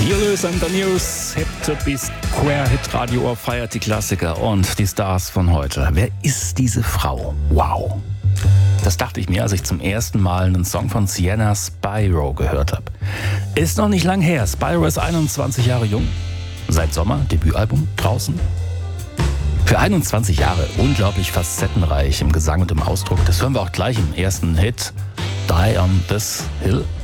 And the News, Hit bis Queer Hit Radio feiert die Klassiker und die Stars von heute. Wer ist diese Frau? Wow. Das dachte ich mir, als ich zum ersten Mal einen Song von Sienna Spyro gehört habe. Ist noch nicht lang her. Spyro ist 21 Jahre jung. Seit Sommer Debütalbum draußen. Für 21 Jahre unglaublich facettenreich im Gesang und im Ausdruck. Das hören wir auch gleich im ersten Hit. Die on This Hill.